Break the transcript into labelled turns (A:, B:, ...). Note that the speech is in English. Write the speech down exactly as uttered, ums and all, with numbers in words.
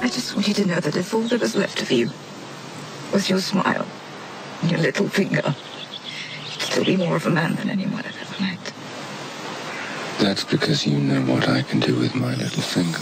A: just want you to know that if all that was left of you was your smile and your little finger, you'd still be more of a man than anyone I've ever met.
B: That's because you know what I can do with my little finger.